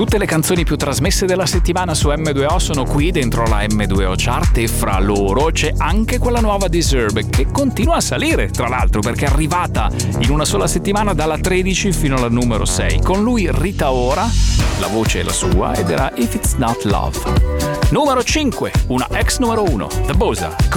Tutte le canzoni più trasmesse della settimana su M2O sono qui dentro la M2O Chart e fra loro c'è anche quella nuova Deserve che continua a salire, tra l'altro, perché è arrivata in una sola settimana dalla 13 fino alla numero 6. Con lui Rita Ora, la voce è la sua ed era If It's Not Love. Numero 5, una ex numero 1, The Bosa.